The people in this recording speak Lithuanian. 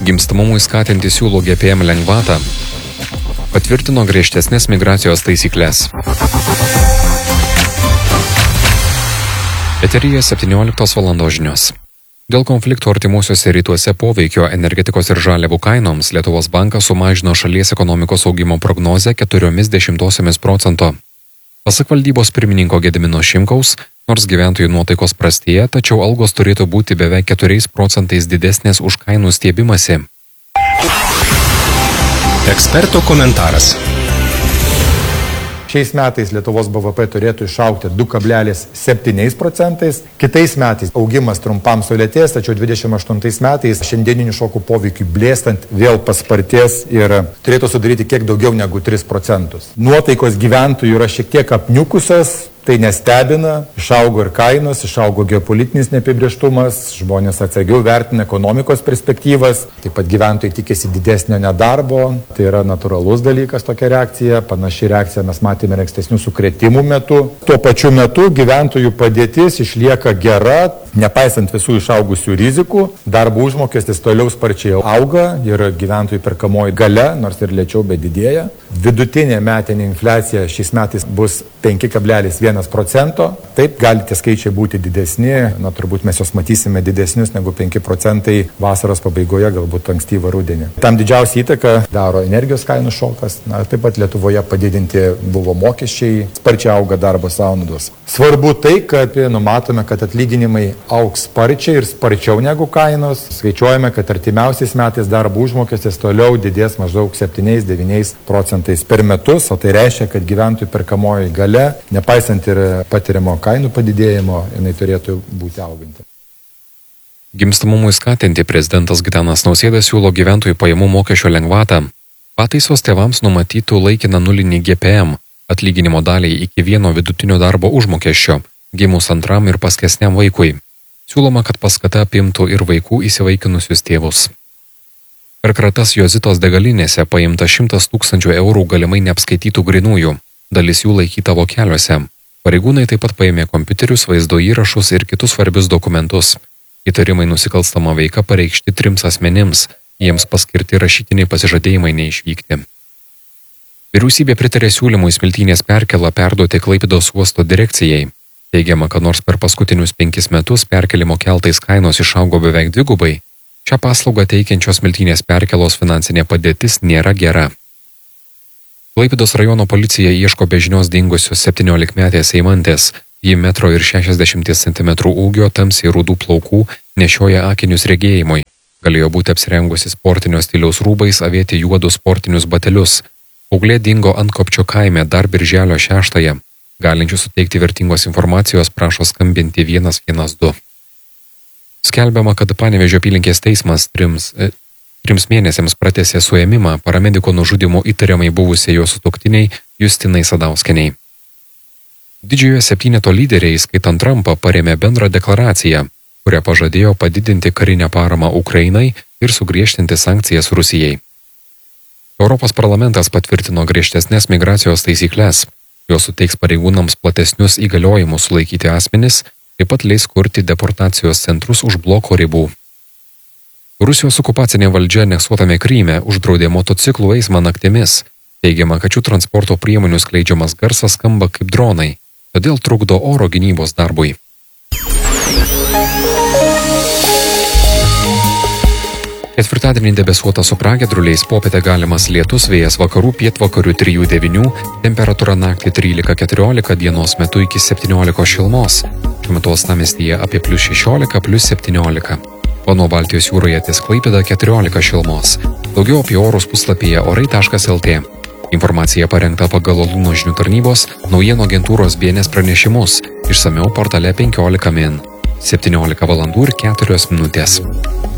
Gimstamumui skatinti siūlo GPM lengvatą. Patvirtino griežtesnės migracijos taisyklės. Eteryje 17 valandos žinios. Dėl konflikto artimuosiuose rytuose poveikio energetikos ir žaliavų kainoms Lietuvos bankas sumažino šalies ekonomikos augimo prognozę 0,4%. Pasak valdybos pirmininko Gedimino Šimkaus, nors gyventojų nuotaikos prastėja, tačiau algos turėtų būti beveik 4% didesnės už kainų stiebimąsi. Eksperto komentaras. Šiais metais Lietuvos BVP turėtų išaugti 2,7%. Kitais metais augimas trumpam sulėtės, tačiau 28 metais šiandieninių šokų poveikių blėstant vėl paspartės ir turėtų sudaryti kiek daugiau negu 3%. Nuotaikos gyventojų yra šiek tiek apniukusios. Tai nestebina, išaugo ir kainos, išaugo geopolitinis neapibrėžtumas, žmonės atsargiau vertina ekonomikos perspektyvas, taip pat gyventojai tikisi didesnio nedarbo, tai yra natūralus dalykas tokia reakcija, panaši reakcija mes matėme ir ankstesnių sukrėtimų metu. Tuo pačiu metu gyventojų padėtis išlieka gera, nepaisant visų išaugusių rizikų, darbo užmokestis toliau sparčiai auga ir gyventojų perkamoji galia, nors ir lėčiau, bet didėja. Vidutinė metinė infliacija šiais metais bus 5,1%. Taip, gali tie skaičiai būti didesni, turbūt mes juos matysime didesnius negu 5% vasaros pabaigoje, galbūt ankstyvą rudenį. Tam didžiausią įtaką daro energijos kainų šokas, taip pat Lietuvoje padidinti buvo mokesčiai, sparčiai auga darbo sąnaudos. Svarbu tai, kad numatome, kad atlyginimai augs sparčiai ir sparčiau negu kainos. Skaičiuojame, kad artimiausiais metais darbo užmokestis toliau didės maždaug 7-9% per metus, o tai reiškia, kad gyventojų perkamoji galia, nepaisant ir patiriamo kainų padidėjimo, jinai turėtų būti auganti. Gimstamumui skatinti prezidentas Gitanas Nausėda siūlo gyventojų pajamų mokesčio lengvatą. Pataisos tėvams numatytų laikiną nulinį GPM, atlyginimo daliai iki vieno vidutinio darbo užmokesčio, gimus antram ir paskesniam vaikui. Siūloma, kad paskata apimtų ir vaikų įsivaikinusius tėvus. Per kratas Jozitos degalinėse paimta 100 000 eurų galimai neapskaitytų grinųjų. Dalis jų laikyta vokeliuose. Pareigūnai taip pat paėmė kompiuterius, vaizdo įrašus ir kitus svarbius dokumentus. Įtarimai nusikalstama veika pareikšti 3 asmenims, jiems paskirti rašytiniai pasižadėjimai neišvykti. Vyriausybė pritarė siūlymui Smiltynės perkėlą perduoti Klaipėdos uosto direkcijai. Teigiama, kad nors per paskutinius 5 metus perkelimo keltais kainos išaugo beveik dvigubai, šią paslaugą teikiančios Smiltynės perkėlos finansinė padėtis nėra gera. Klaipėdos rajono policija ieško be žinios dingusios 17-metės Eimantės. Ji 1,60 cm ūgio, tamsiai rudų plaukų, nešioja akinius regėjimui. Galėjo būti apsirengusi sportinio stiliaus rūbais, avėti juodus sportinius batelius. Paauglė dingo Antkopčio kaime dar birželio 6-ąją. Galinčių suteikti vertingos informacijos prašo skambinti 112. Skelbiama, kad Panevėžio apylinkės teismas 3 mėnesiams pratęsė suėmimą paramediko nužudymo įtariamai buvusiai jo sutuoktiniai Justinai Sadauskienei. Didžiojo 7 lyderiai, skaitant Trumpą, parėmė bendrą deklaraciją, kuria pažadėjo padidinti karinę paramą Ukrainai ir sugriežtinti sankcijas Rusijai. Europos parlamentas patvirtino griežtesnės migracijos taisyklės. Jos suteiks pareigūnams platesnius įgaliojimus sulaikyti asmenis, taip pat leis kurti deportacijos centrus už bloko ribų. Rusijos okupacinė valdžia aneksuotame Kryme uždraudė motociklų eismą naktimis. Teigiama, kad šių transporto priemonių skleidžiamas garsas skamba kaip dronai, todėl trukdo oro gynybos darbui. Ketvirtadienį debesuota su pragiedruliais, popietę galimas lietus, vėjas vakarų pietvakarių 3-9, temperatūra naktį 13-14, dienos metu iki 17 šilumos. Šiuo metu uostamiestyje apie +16, +17. O nuo Baltijos jūroje ties Klaipėda 14 šilumos. Daugiau apie orus puslapyje orai.lt. Informacija parengta pagal Olūno žinių tarnybos, naujienų agentūros BNS pranešimus, išsamiau portale 15 min. 17 valandų ir 4 minutės.